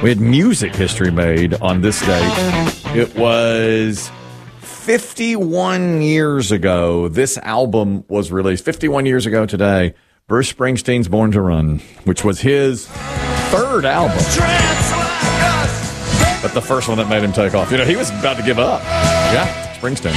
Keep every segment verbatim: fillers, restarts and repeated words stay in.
We had music history made on this date. It was fifty-one years ago. This album was released. fifty-one years ago today. Bruce Springsteen's Born to Run, which was his third album. But the first one that made him take off. You know, he was about to give up. Yeah, Springsteen.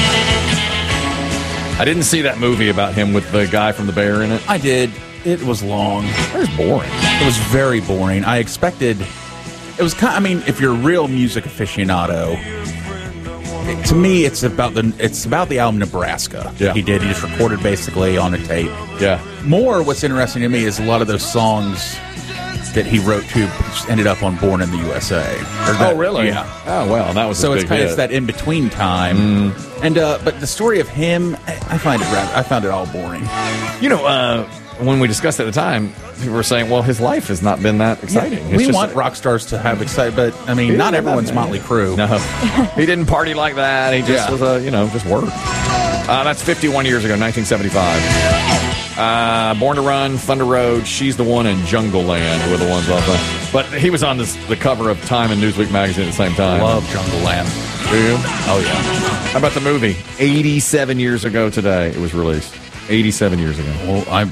I didn't see that movie about him with the guy from The Bear in it. I did. It was long. It was boring. It was very boring. I expected... It was kind of, I mean, if you're a real music aficionado, it, to me, it's about the it's about the album Nebraska. Yeah. He did. He just recorded basically on a tape. Yeah. More, what's interesting to me is a lot of those songs that he wrote to ended up on Born in the U S A. That, oh, really? Yeah. Oh, well, that was so a it's big kind hit. of that in between time. Mm. And uh, but the story of him, I find it rather, I found it all boring. You know, uh, when we discussed it at the time, people were saying, "Well, his life has not been that exciting." Yeah, we just, want rock stars to have excitement, but I mean, not everyone's Motley Crue. No, he didn't party like that. He just Yeah. was a, you know, just worked. Uh, that's fifty-one years ago, nineteen seventy-five. Uh, Born to Run, Thunder Road, She's the One, and Jungle Land were the ones off there. But he was on this, the cover of Time and Newsweek magazine at the same time. Love Jungle Land. Do you? Oh yeah. How about the movie? eighty-seven years ago today, it was released. eighty-seven years ago. Well, I'm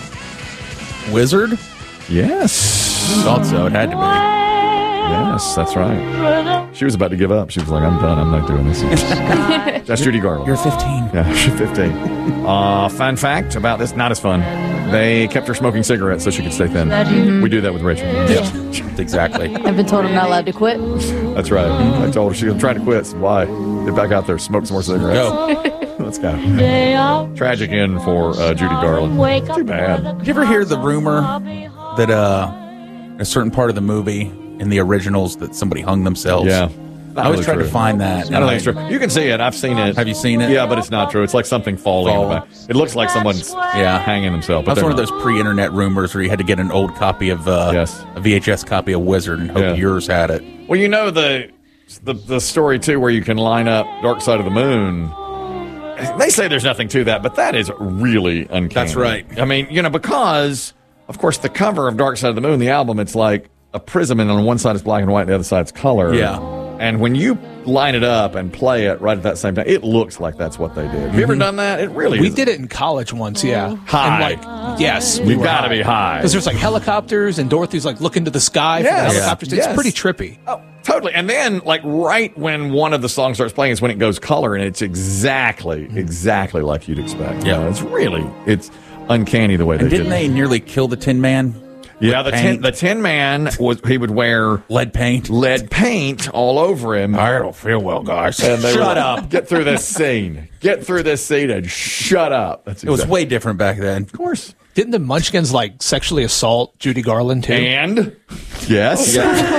Wizard. Yes. Thought so. It had to be. Yes, that's right. She was about to give up. She was like, I'm done. I'm not doing this. That's Judy Garland. You're fifteen. Yeah, she's fifteen. Uh, fun fact about this, not as fun. They kept her smoking cigarettes so she could stay thin. Mm-hmm. We do that with Rachel. Yeah, exactly. I've been told I'm not allowed to quit. That's right. I told her she was trying to quit. So why? Get back out there, smoke some more cigarettes. Go. Let's go. Tragic end for uh, Judy Garland. Too bad. Did you ever hear the rumor that uh, a certain part of the movie in the originals that somebody hung themselves? Yeah. I always tried to find that. I don't think it's true. You can see it. I've seen it. Have you seen it? Yeah, but it's not true. It's like something falling. Fall. In the back. It looks like someone's Yeah. hanging themselves. But That's one of they're those pre-internet rumors where you had to get an old copy of uh, Yes. a V H S copy of Wizard and hope Yeah. yours had it. not. Well, you know the, the the story too, where you can line up Dark Side of the Moon. They say there's nothing to that, but that is really uncanny. That's right. I mean, you know, because of course the cover of Dark Side of the Moon, the album, it's like a prism, and on one side it's black and white, and the other side's color. Yeah. And when you line it up and play it right at that same time, it looks like that's what they did. Have you ever done that? It really We is. did it in college once, yeah. High. And like, yes. You've got to be high. Because there's like helicopters and Dorothy's like looking to the sky for Yes. the helicopters. Yeah. It's Yes. pretty trippy. Oh, totally. And then, like, right when one of the songs starts playing is when it goes color, and it's exactly, exactly like you'd expect. Yeah. You know, it's really, it's uncanny the way they And didn't did they it. nearly kill the Tin Man? Yeah, With the tin, paint? the Tin Man, was he would wear Lead paint. lead paint all over him. I don't feel well, guys. And they were Shut like, up. Get through this scene. Get through this scene and shut up. That's It was exactly- way different back then. Of course. Didn't the Munchkins like sexually assault Judy Garland too? And yes,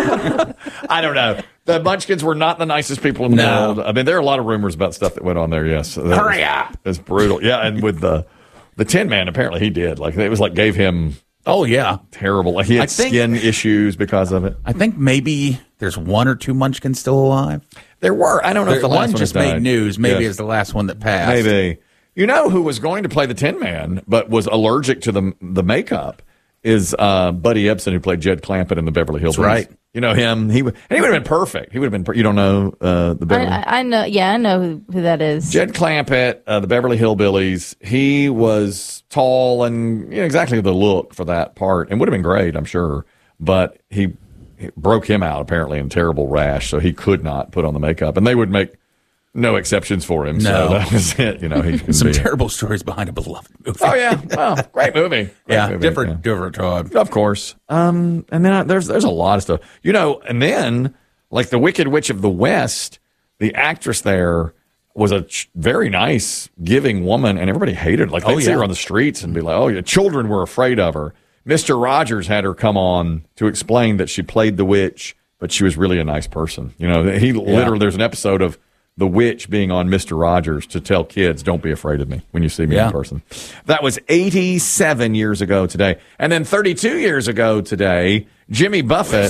I don't know. The Munchkins were not the nicest people in the No. world. I mean, there are a lot of rumors about stuff that went on there. Yes, That Hurry was- up. It's brutal. Yeah, and with the the Tin Man, apparently he did. Like it was like gave him Oh, yeah. terrible. Like he had I think- skin issues because of it. I think maybe there's one or two Munchkins still alive. There were. I don't know if the one last one just has died. made news. Maybe Yes. it's the last one that passed. Maybe. You know who was going to play the Tin Man but was allergic to the the makeup is uh, Buddy Ebsen, who played Jed Clampett in the Beverly Hills. That's right. You know him. He would, and he would have been perfect. He would have been. Per- you don't know uh, the I, Beverly. I I know. Yeah, I know who, who that is. Jed Clampett, uh, the Beverly Hillbillies. He was tall and you know, exactly the look for that part, and would have been great, I'm sure. But he, he broke him out apparently in terrible rash, so he could not put on the makeup, and they would make no exceptions for him. No. So that was it. You know, he couldn't Some be- terrible stories behind a beloved movie. Oh yeah, well, great movie. Great yeah, movie, different, yeah. different time. Of course. Um, and then uh, there's there's a lot of stuff, you know. And then like the Wicked Witch of the West, the actress there was a ch- very nice, giving woman, and everybody hated her. Like they'd Oh, see yeah. her on the streets and be like, "Oh, yeah." Children were afraid of her. Mister Rogers had her come on to explain that she played the witch, but she was really a nice person. You know, he literally there's an episode of the witch being on Mister Rogers to tell kids, don't be afraid of me when you see me Yeah. in person. That was eighty-seven years ago today. And then thirty-two years ago today, Jimmy Buffett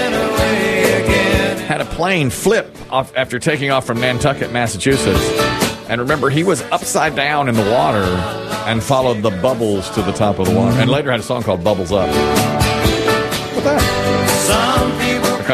had a plane flip off after taking off from Nantucket, Massachusetts. And remember, he was upside down in the water and followed the bubbles to the top of the water. And later had a song called Bubbles Up. What's that? Because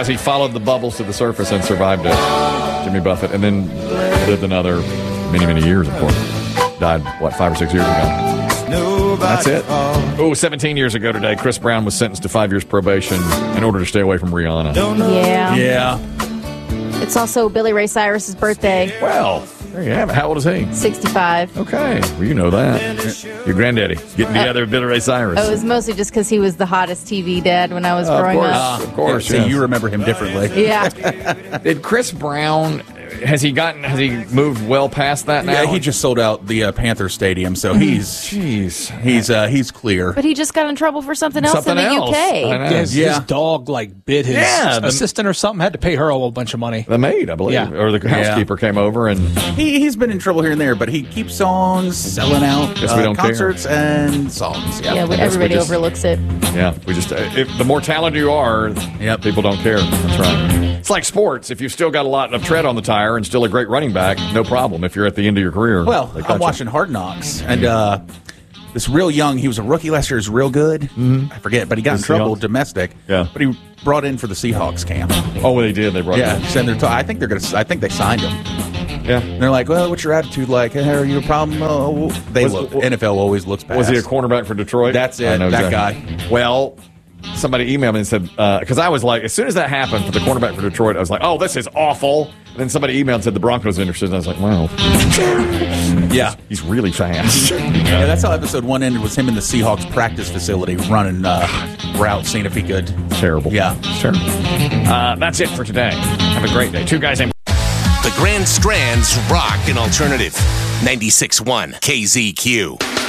because he followed the bubbles to the surface and survived it. Jimmy Buffett, and then lived another many, many years, of course. Died, what, five or six years ago. That's it. Oh, seventeen years ago today, Chris Brown was sentenced to five years probation in order to stay away from Rihanna. Yeah. Yeah. It's also Billy Ray Cyrus's birthday. Well, there you have it. How old is he? sixty-five. Okay. Well, you know that. Your granddaddy getting together with Billy Ray Cyrus. It was mostly just because he was the hottest T V dad when I was Of growing course. up. Of course. See, yes. you remember him differently. Yeah. Did Chris Brown, has he gotten, has he moved well past that now? Yeah, he just sold out the uh, Panther Stadium, so he's Jeez. he's uh, he's clear. But he just got in trouble for something else Something in the else. U K. I know. His, Yeah. his dog like bit his Yeah, the- assistant or something. Had to pay her a whole bunch of money. The maid, I believe, Yeah. or the housekeeper came over and He, he's been in trouble here and there, but he keeps on selling out Guess we uh, don't care. concerts and songs. Yeah. Yeah, guess we everybody just- overlooks it. yeah, we just uh, if the more talented you are, Yep. people don't care. That's right. It's like sports. If you've still got a lot of tread on the tire and still a great running back, no problem. If you're at the end of your career, Well, they cut I'm you. watching Hard Knocks, and uh, this real young, he was a rookie last year, is real good. Mm-hmm. I forget, but he got The in trouble Seahawks? domestic. Yeah. But he brought in for the Seahawks camp. Oh, they did. They brought. Yeah, It so they're t- I think they're gonna. I think they signed him. in. Yeah. And they're like, well, what's your attitude like? Hey, are you a problem? Oh, they Was- look. w- N F L always looks past. Was he a cornerback for Detroit? That's it, I know that exactly. Well, somebody emailed me and said, because I was like, as soon as that happened for the cornerback for Detroit, I was like, oh, this is awful. And then somebody emailed and said the Broncos are interested. And I was like, wow, Yeah. he's really fast. Yeah, that's how episode one ended. Was him in the Seahawks practice facility running uh, routes, seeing if he could. Terrible. Yeah. Sure. Uh, that's it for today. Have a great day. Two guys named The Grand Strand's Rock and Alternative. ninety-six point one K Z Q.